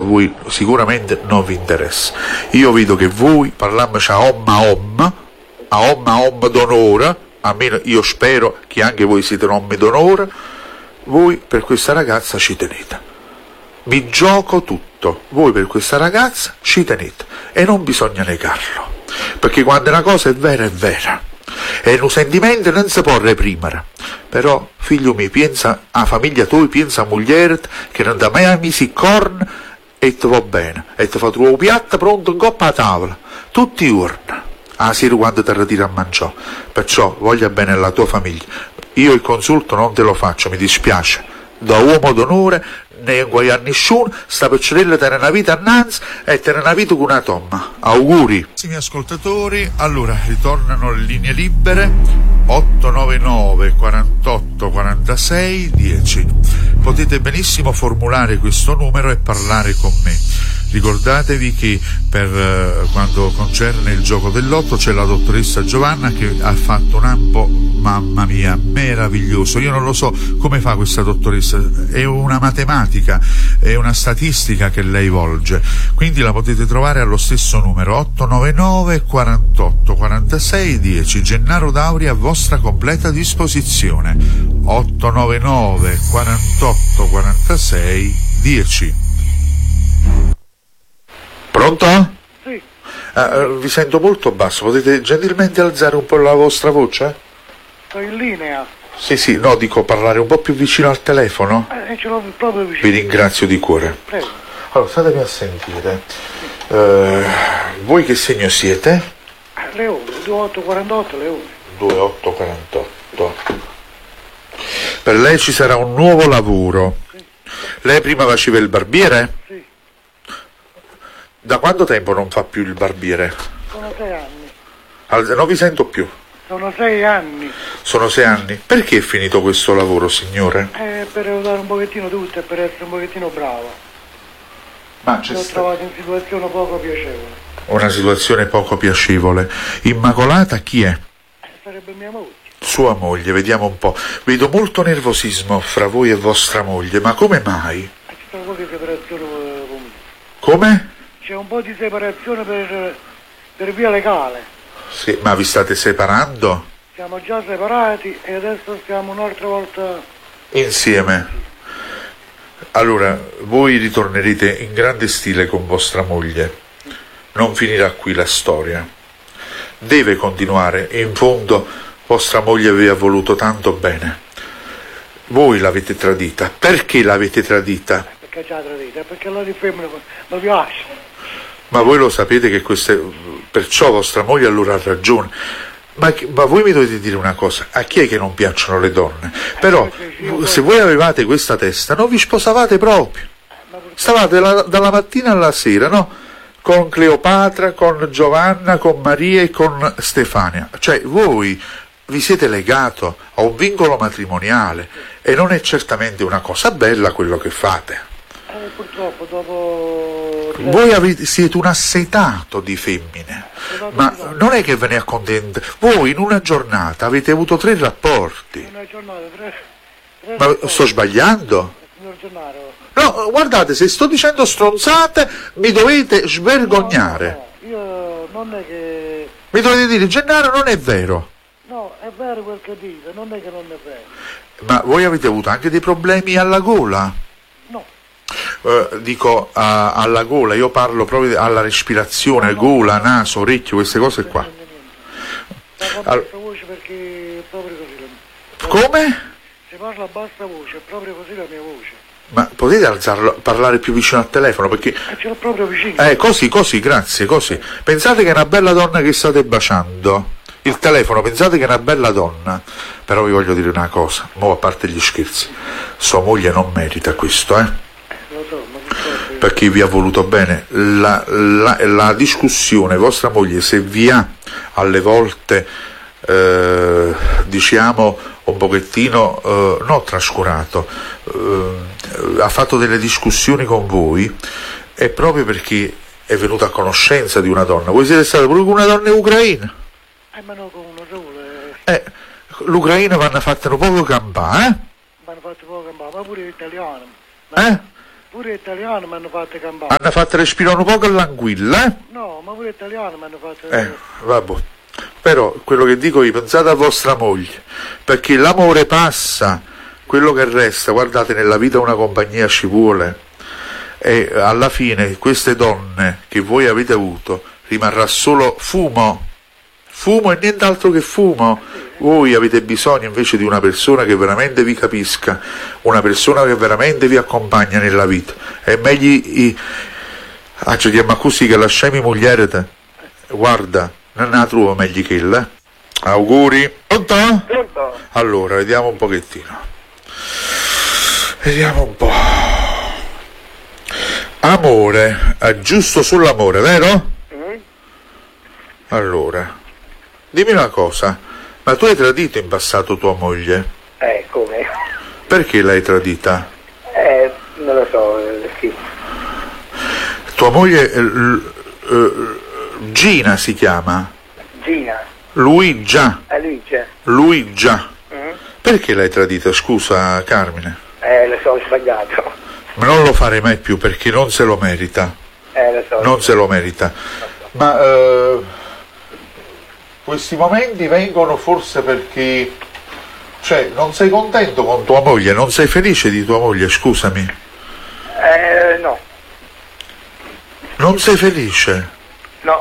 voi sicuramente non vi interessa. Io vedo che voi parliamoci a om d'onore, almeno io spero che anche voi siete nomi d'onore, voi per questa ragazza ci tenete. Vi gioco tutto, voi per questa ragazza ci tenete e non bisogna negarlo, perché quando una cosa è vera e un sentimento non si può reprimere. Però figlio mio, pensa a famiglia tua, pensa a moglie che non da mai misi corn e ti va bene e ti fa tuo piatto pronto in coppa a tavola tutti i giorni a sera quando ti ritiri a mangiare. Perciò voglia bene alla tua famiglia. Io il consulto non te lo faccio, mi dispiace, da uomo d'onore ne guai a nessuno, sta piccerella te una vita annanzi e te una vita con una tomma. Auguri. Carissimi ascoltatori, allora ritornano le linee libere 899 48 46 10. Potete benissimo formulare questo numero e parlare con me. Ricordatevi che per quanto concerne il gioco del lotto c'è la dottoressa Giovanna che ha fatto un ampo, mamma mia, meraviglioso. Io non lo so come fa questa dottoressa, è una matematica, è una statistica che lei volge, quindi la potete trovare allo stesso numero 899 48 46 10. Gennaro Dauri a vostra completa disposizione, 899 48 46 10. Pronto? Sì. Vi sento molto basso, potete gentilmente alzare un po' la vostra voce? Sto in linea. Sì, no, dico parlare un po' più vicino al telefono. Ce l'ho proprio vicino. Vi ringrazio di cuore. Prego. Allora, statemi a sentire. Voi che segno siete? Leone, 2848 Leone. 2848. Per lei ci sarà un nuovo lavoro. Sì. Lei prima faceva il barbiere? Sì. Da quanto tempo non fa più il barbiere? Sono 6 anni. Non vi sento più. Sono 6 anni. Sono 6 anni. Perché è finito questo lavoro, signore? Per aiutare un pochettino tutto e per essere un pochettino bravo. Ma Mi ho trovato in situazione poco piacevole. Una situazione poco piacevole. Immacolata chi è? Sarebbe mia moglie. Sua moglie, vediamo un po'. Vedo molto nervosismo fra voi e vostra moglie, ma come mai? C'è un po' di separazione con me. Come? C'è un po' di separazione per via legale. Sì, ma vi state separando? Siamo già separati e adesso stiamo un'altra volta Insieme. Allora, voi ritornerete in grande stile con vostra moglie. Non finirà qui la storia. Deve continuare e in fondo vostra moglie vi ha voluto tanto bene. Voi l'avete tradita. Perché l'avete tradita? Perché ci ha tradita? Perché la di femmina mi piace. Ma voi lo sapete che perciò vostra moglie allora ha ragione. Ma voi mi dovete dire una cosa, a chi è che non piacciono le donne? Però se voi avevate questa testa non vi sposavate proprio. Stavate dalla mattina alla sera, no? Con Cleopatra, con Giovanna, con Maria e con Stefania. Cioè voi vi siete legato a un vincolo matrimoniale e non è certamente una cosa bella quello che fate. Purtroppo dopo... Voi siete un assetato di femmine, ma non è che ve ne accontentate. Voi in una giornata avete avuto 3 rapporti. Una giornata, 3 Ma rapporti. sto sbagliando? Signor Gennaro. No, guardate, se sto dicendo stronzate mi dovete svergognare. No, io non è che... Mi dovete dire, Gennaro, non è vero. No, è vero quel che dite, non è che non è vero. Ma voi avete avuto anche dei problemi alla gola? No. Dico alla gola, io parlo proprio alla respirazione, gola, naso, orecchio, queste cose qua. Parla a bassa voce perché è proprio così. Come? Se parla a bassa voce, è proprio così la mia voce. Ma potete alzarlo, parlare più vicino al telefono, perché... Ce l'ho proprio vicino. Così, grazie, così. Pensate che è una bella donna che state baciando. Il telefono, pensate che è una bella donna. Però vi voglio dire una cosa, mo a parte gli scherzi, sua moglie non merita questo, Lo so, ma che perché vi ha voluto bene. La discussione, vostra moglie, se vi ha alle volte, diciamo, un pochettino, no, trascurato, ha fatto delle discussioni con voi, è proprio perché è venuta a conoscenza di una donna. Voi siete stati pure con una donna ucraina? ma no, con uno solo. L'Ucraina vanno fatte un poco campare, Mi hanno fatto poco campare, ma pure l'italiano. eh? Pure italiano mi hanno fatto campare. Hanno fatto respirare un po' all'anguilla, eh? No, ma pure italiano mi hanno fatto... Vabbè. Però quello che dico io, pensate a vostra moglie, perché l'amore passa, quello che resta, guardate, nella vita una compagnia ci vuole, e alla fine queste donne che voi avete avuto rimarrà solo fumo e nient'altro che fumo. Voi avete bisogno invece di una persona che veramente vi capisca, una persona che veramente vi accompagna nella vita. È meglio ci chiama così che lasciami moglie te. Guarda, non la trovo meglio che lei. Auguri. Pronto? Pronto? Allora, vediamo un pochettino. Vediamo un po'. Amore, giusto sull'amore, vero? Allora, dimmi una cosa, ma tu hai tradito in passato tua moglie? Come? Perché l'hai tradita? Non lo so, sì. Tua moglie, Gina si chiama? Gina. Luigia. Luigi. Luigia. Perché l'hai tradita, scusa Carmine? Lo so, ho sbagliato. Ma non lo fare mai più perché non se lo merita. Lo so. Non se lo merita. Ma questi momenti vengono forse perché, cioè, non sei contento con tua moglie, non sei felice di tua moglie, scusami. No. Non sei felice? No.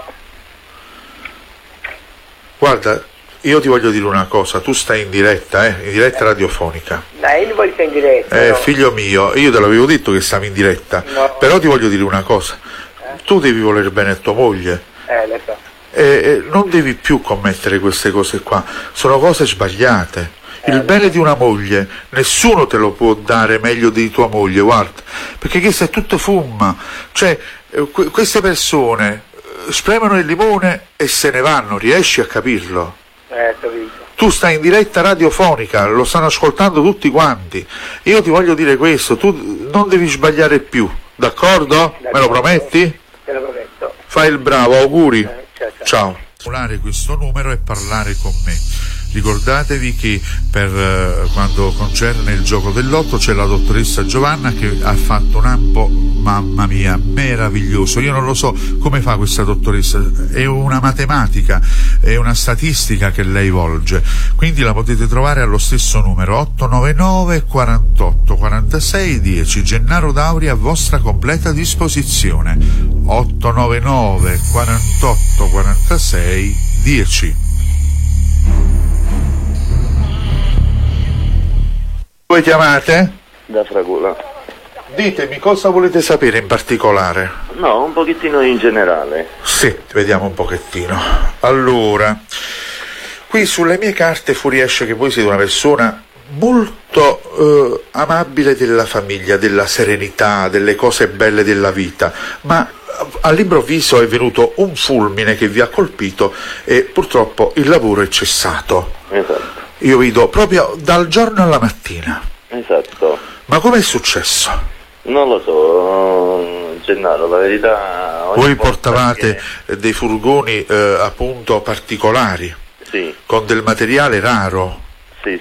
Guarda, io ti voglio dire una cosa, tu stai in diretta radiofonica. Dai, io non voglio stare in diretta. No. Figlio mio, io te l'avevo detto che stavi in diretta, No. però ti voglio dire una cosa, tu devi voler bene a tua moglie. Lo so. Non devi più commettere queste cose qua, sono cose sbagliate. Il bene di una moglie nessuno te lo può dare meglio di tua moglie, guarda, perché questo è tutto fumma. Cioè, queste persone spremono il limone e se ne vanno, riesci a capirlo? Capito. Tu stai in diretta radiofonica, lo stanno ascoltando tutti quanti. Io ti voglio dire questo, tu non devi sbagliare più, d'accordo? Me lo prometti? Te lo prometto. Fai il bravo, auguri. Ciao. Ciao. Questo numero e parlare con me. Ricordatevi che per quando concerne il gioco del lotto c'è la dottoressa Giovanna che ha fatto un ampo, mamma mia, meraviglioso. Io non lo so come fa questa dottoressa, è una matematica, è una statistica che lei volge, quindi la potete trovare allo stesso numero 899 48 46 10. Gennaro Dauri a vostra completa disposizione. 899 48 46 10. Dove chiamate? Da Fragola. Ditemi cosa volete sapere in particolare. No, un pochettino in generale. Sì, vediamo un pochettino. Allora, qui sulle mie carte fuoriesce che voi siete una persona molto amabile della famiglia, della serenità, delle cose belle della vita, ma all'improvviso è venuto un fulmine che vi ha colpito e purtroppo il lavoro è cessato. Esatto. Io vedo proprio dal giorno alla mattina. Esatto. Ma com'è successo? Non lo so, Gennaro, la verità... Voi portavate dei furgoni appunto particolari, Sì. Con del materiale raro. Sì.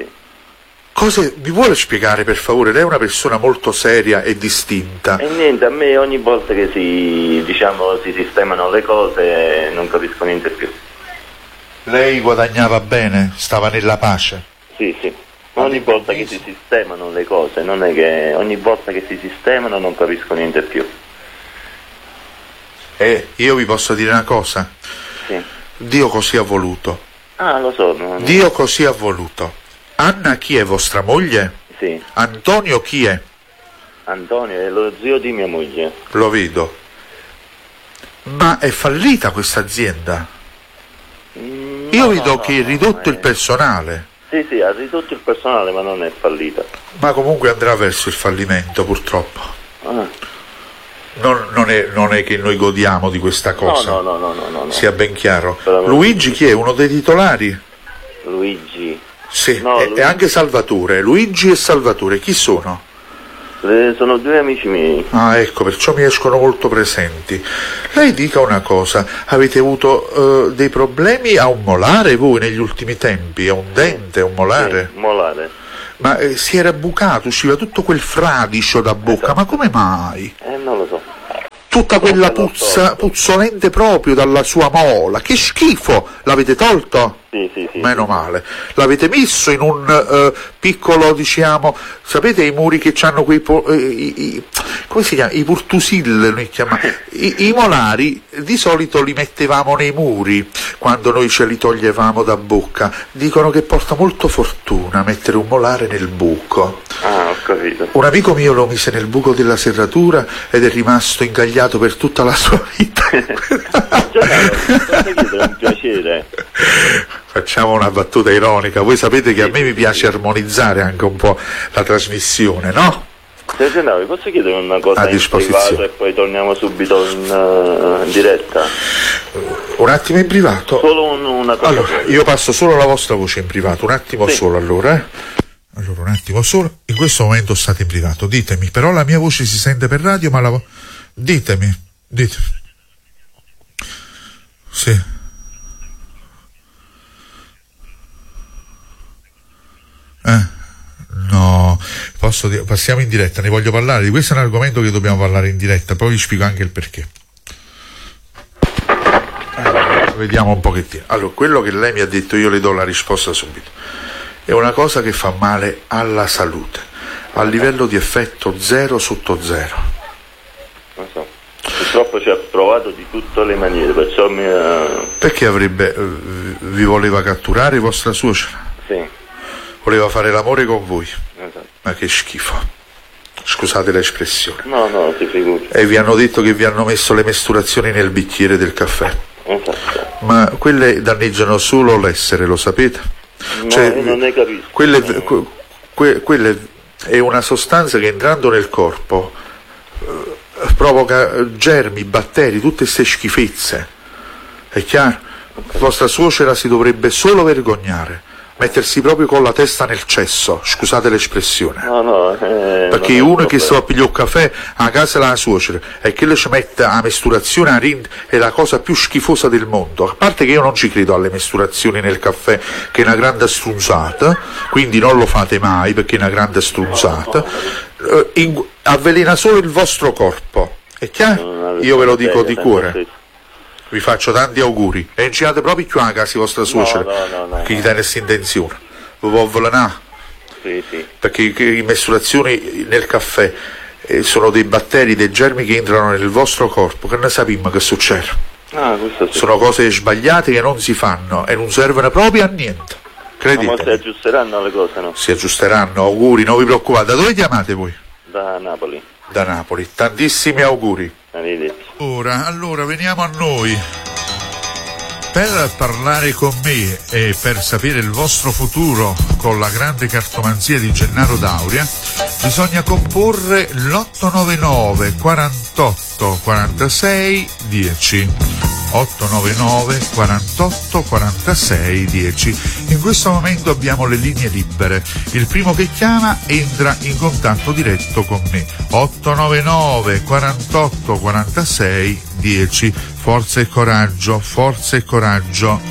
Mi vuole spiegare per favore? Lei è una persona molto seria e distinta. E niente, a me ogni volta che si sistemano le cose non capisco niente più. Lei guadagnava bene? Stava nella pace? Sì. Ogni volta che si sistemano le cose, non è che ogni volta che si sistemano non capisco niente più. Io vi posso dire una cosa? Sì. Dio così ha voluto. Lo so. Dio così ha voluto. Anna chi è, vostra moglie? Sì. Antonio chi è? Antonio è lo zio di mia moglie. Lo vedo. Ma è fallita questa azienda? Io vedo che è ridotto il personale. Sì, ha ridotto il personale, ma non è fallita. Ma comunque andrà verso il fallimento, purtroppo. Non è che noi godiamo di questa cosa. No. Sia ben chiaro. Però Luigi chi è? Uno dei titolari? Luigi. Sì, No, e anche Salvatore. Luigi e Salvatore, chi sono? Sono due amici miei. Ah, ecco, perciò mi escono molto presenti. Lei dica una cosa, avete avuto dei problemi a un molare voi negli ultimi tempi? A un dente, a un molare? Sì, molare. Ma si era bucato, usciva tutto quel fradicio da bocca, ma come mai? Non lo so. Tutta quella puzza, puzzolente proprio dalla sua mola, che schifo! L'avete tolto? Sì. Meno male. L'avete messo in un piccolo, diciamo, sapete i muri che hanno quei come si chiama? I purtusil, noi chiamiamo. I molari di solito li mettevamo nei muri quando noi ce li toglievamo da bocca. Dicono che porta molto fortuna mettere un molare nel buco. Ah, ho capito. Un amico mio lo mise nel buco della serratura ed è rimasto ingagliato per tutta la sua vita. È un piacere. Facciamo una battuta ironica. Voi sapete che a me mi piace armonizzare anche un po' la trasmissione, no? Vi posso chiedere una cosa A in disposizione. privato e poi torniamo subito in diretta? Un attimo in privato? Solo una cosa. Allora, io passo solo la vostra voce in privato, un attimo solo allora. Allora, un attimo solo. In questo momento state in privato, ditemi, però la mia voce si sente per radio, ma ditemi. Sì. No, passiamo in diretta, ne voglio parlare, di questo è un argomento che dobbiamo parlare in diretta, poi vi spiego anche il perché. Allora, vediamo un pochettino. Allora, quello che lei mi ha detto, io le do la risposta subito. È una cosa che fa male alla salute, a livello di effetto 0 sotto 0. Non so. Purtroppo ci ha provato di tutte le maniere, perciò Perché vi voleva catturare vostra suocera? Sì. Voleva fare l'amore con voi? Esatto. Ma che schifo. Scusate l'espressione. No, ti figuri. E vi hanno detto che vi hanno messo le mestruazioni nel bicchiere del caffè. Esatto. Ma quelle danneggiano solo l'essere, lo sapete? No, io non ne capisco. Quelle è una sostanza che entrando nel corpo provoca germi, batteri, tutte queste schifezze. È chiaro? Vostra suocera si dovrebbe solo vergognare, mettersi proprio con la testa nel cesso, scusate l'espressione. No, perché uno che sta a pigliare un caffè a casa della suocera e che le ci mette a mesturazione a rind è la cosa più schifosa del mondo. A parte che io non ci credo alle mesturazioni nel caffè, che è una grande strunzata, quindi non lo fate mai perché è una grande strunzata. Avvelena solo il vostro corpo, è chiaro? Io ve lo dico di cuore. Vi faccio tanti auguri e non girate proprio più a casa vostra suocera che gli dà questa intenzione. Vi può avvelenare. Sì. Perché le mestruazioni nel caffè sono dei batteri, dei germi che entrano nel vostro corpo, che ne sappiamo che succede. Questo sì. Sono cose sbagliate che non si fanno e non servono proprio a niente. Credete? Ma si aggiusteranno le cose, no? Si aggiusteranno, auguri, non vi preoccupate. Da dove chiamate voi? Da Napoli. Da Napoli, tantissimi auguri. Arrivederci. Allora veniamo a noi. Per parlare con me e per sapere il vostro futuro con la grande cartomanzia di Gennaro D'Auria bisogna comporre l'899 48 46 10. 899 48 46 10. In questo momento abbiamo le linee libere. Il primo che chiama entra in contatto diretto con me. 899 48 46 10. Forza e coraggio, forza e coraggio.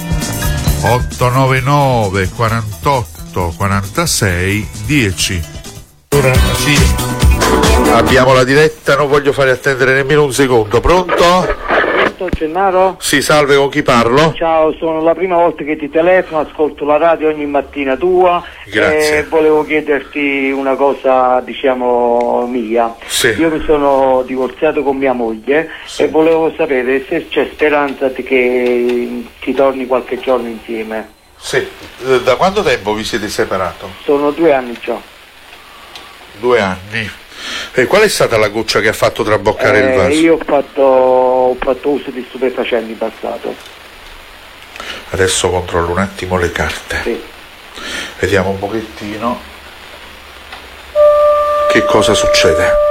899 48 46 10. Ora sì, abbiamo la diretta, non voglio fare attendere nemmeno un secondo. Pronto? Gennaro? Sì, salve, con chi parlo? Ciao, sono la prima volta che ti telefono, ascolto la radio ogni mattina tua. Grazie. E volevo chiederti una cosa, diciamo, mia. Sì. Io mi sono divorziato con mia moglie e volevo sapere se c'è speranza che ti torni qualche giorno insieme. Sì. Da quanto tempo vi siete separati? Sono 2 anni già. 2 anni. E qual è stata la goccia che ha fatto traboccare il vaso? Io ho fatto uso di stupefacenti in passato. Adesso controllo un attimo le carte. Sì. Vediamo un pochettino che cosa succede.